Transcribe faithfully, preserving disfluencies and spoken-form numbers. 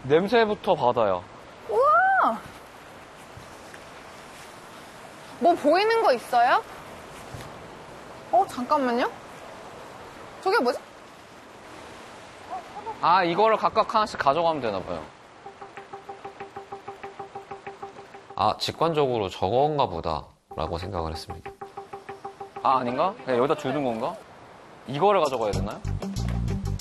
냄새부터 바다야. 우와! 뭐 보이는 거 있어요? 어, 잠깐만요. 저게 뭐지? 아, 이거를 각각 하나씩 가져가면 되나 봐요. 아, 직관적으로 저건가 보다 라고 생각을 했습니다. 아, 아닌가? 그냥 여기다 주는 건가? 이거를 가져가야 되나요?